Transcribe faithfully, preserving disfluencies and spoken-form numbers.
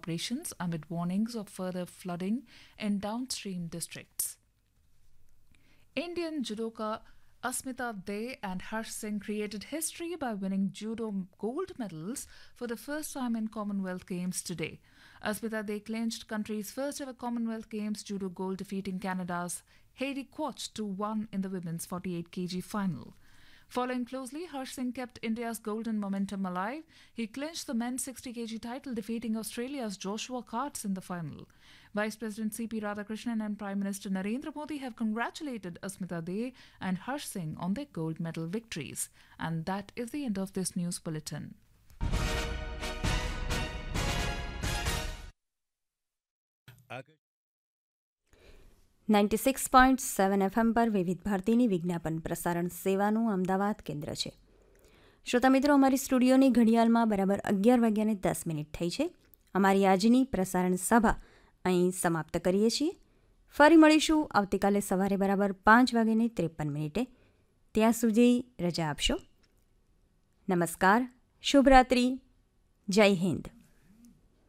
operations amid warnings of further flooding in downstream districts. Indian judoka Asmita De and Harsh Singh created history by winning judo gold medals for the first time in Commonwealth Games today. Asmita De clinched country's first ever Commonwealth Games judo gold, defeating Canada's Heidi Quach two one in the women's forty-eight kilogram final. Following closely, Harsh Singh kept India's golden momentum alive. He clinched the men's sixty kilogram title, defeating Australia's Joshua Karts in the final. Vice President C P Radhakrishnan and Prime Minister Narendra Modi have congratulated Asmita De and Harsh Singh on their gold medal victories. And that is the end of this news bulletin. Ninety six point seven FM પર વિવિધ ભારતીની વિજ્ઞાપન પ્રસારણ સેવાનું અમદાવાદ કેન્દ્ર છે. શ્રોતા મિત્રો, અમારી સ્ટુડિયોની ઘડિયાળમાં બરાબર અગિયાર વાગ્યાને દસ મિનિટ થઈ છે. અમારી આજની પ્રસારણ સભા અહીં સમાપ્ત કરીએ છીએ. ફરી મળીશું આવતીકાલે સવારે બરાબર પાંચ વાગ્યાને ત્રેપન મિનિટે. ત્યાં સુધી રજા આપશો. નમસ્કાર, શુભરાત્રિ, જય હિન્દ.